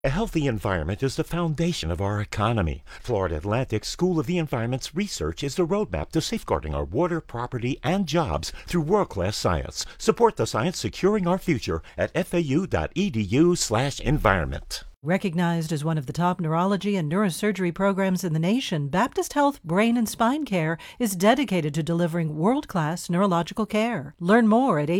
A healthy environment is the foundation of our economy. Florida Atlantic School of the Environment's research is the roadmap to safeguarding our water, property, and jobs through world-class science. Support the science securing our future at fau.edu/environment. Recognized as one of the top neurology and neurosurgery programs in the nation, Baptist Health Brain and Spine Care is dedicated to delivering world-class neurological care. Learn more at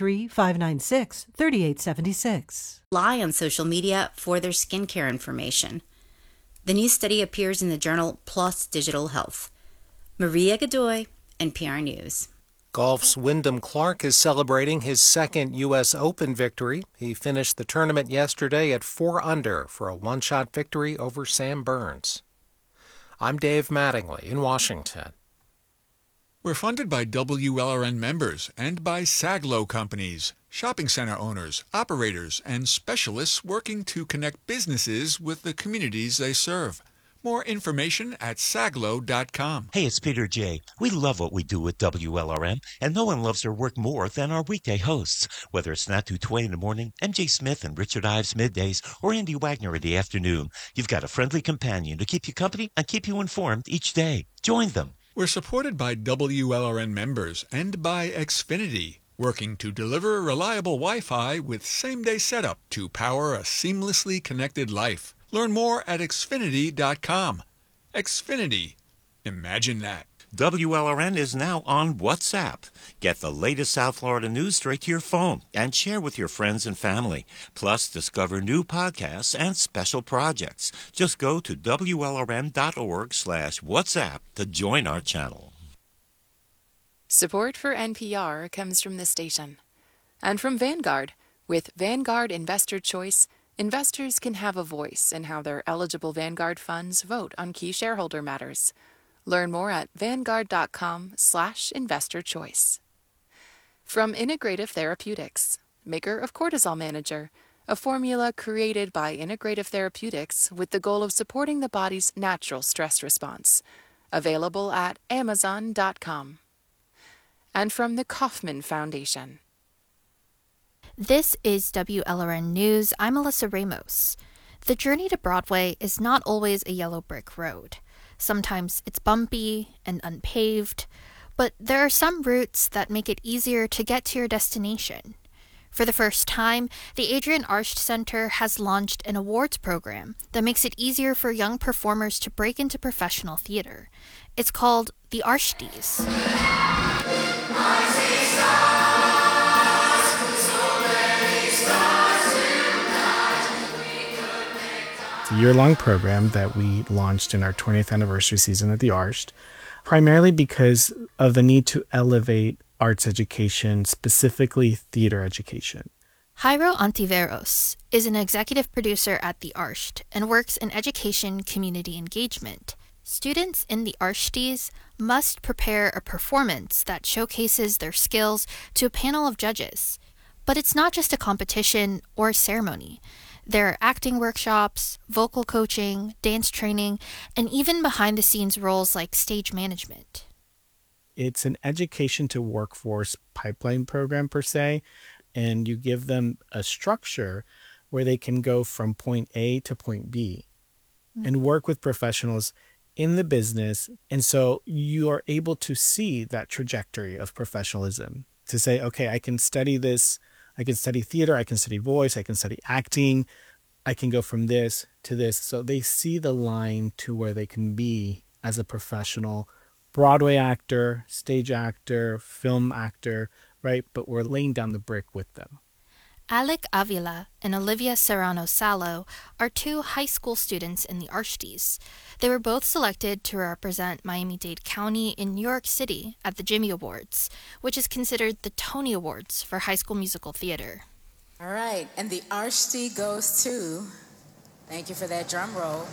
833-596-3876. Rely on social media for their skincare information. The new study appears in the journal PLOS Digital Health. Maria Godoy, NPR News. Golf's Wyndham Clark is celebrating his second U.S. Open victory. He finished the tournament yesterday at 4 under for a one-shot victory over Sam Burns. I'm Dave Mattingly in Washington. We're funded by WLRN members and by Saglo companies, shopping center owners, operators, and specialists working to connect businesses with the communities they serve. More information at saglo.com. Hey, it's Peter J. We love what we do with WLRM, and no one loves their work more than our weekday hosts. Whether it's Natu Twain in the morning, MJ Smith and Richard Ives middays, or Andy Wagner in the afternoon, you've got a friendly companion to keep you company and keep you informed each day. Join them. We're supported by WLRN members and by Xfinity, working to deliver reliable Wi-Fi with same-day setup to power a seamlessly connected life. Learn more at Xfinity.com. Xfinity. Imagine that. WLRN is now on WhatsApp. Get the latest South Florida news straight to your phone and share with your friends and family. Plus, discover new podcasts and special projects. Just go to WLRN.org/WhatsApp to join our channel. Support for NPR comes from the station and from Vanguard. With Vanguard Investor Choice, investors can have a voice in how their eligible Vanguard funds vote on key shareholder matters. Learn more at vanguard.com/investorchoice. From Integrative Therapeutics, maker of Cortisol Manager, a formula created by Integrative Therapeutics with the goal of supporting the body's natural stress response. Available at amazon.com. And from the Kauffman Foundation. This is WLRN News. I'm Alyssa Ramos. The journey to Broadway is not always a yellow brick road. Sometimes it's bumpy and unpaved, but there are some routes that make it easier to get to your destination. For the first time, the Adrienne Arsht Center has launched an awards program that makes it easier for young performers to break into professional theater. It's called the Arshties. It's a year-long program that we launched in our 20th anniversary season at the Arsht, primarily because of the need to elevate arts education, specifically theater education. Jairo Antiveros is an executive producer at the Arsht and works in education community engagement. Students in the Arshties must prepare a performance that showcases their skills to a panel of judges. But it's not just a competition or a ceremony. There are acting workshops, vocal coaching, dance training, and even behind-the-scenes roles like stage management. It's an education to workforce pipeline program per se, and you give them a structure where they can go from point A to point B and work with professionals in the business. And so you are able to see that trajectory of professionalism to say, okay, I can study this. I can study theater, I can study voice, I can study acting, I can go from this to this. So they see the line to where they can be as a professional Broadway actor, stage actor, film actor, right? But we're laying down the brick with them. Alec Avila and Olivia Serrano Salo are two high school students in the Arshties. They were both selected to represent Miami-Dade County in New York City at the Jimmy Awards, which is considered the Tony Awards for high school musical theater. All right, and the Arshtie goes to, thank you for that drum roll,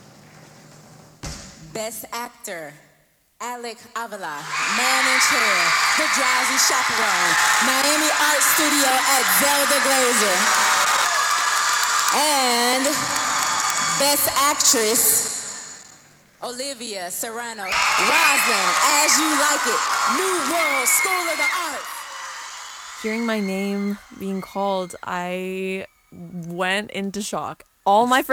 Best Actor, Alec Avila, Man in Chair, The Drowsy Chaperone, Miami Art Studio at Zelda Glazer. And Best Actress, Olivia Serrano, Roslyn, As You Like It, New World School of the Arts. Hearing my name being called, I went into shock. all my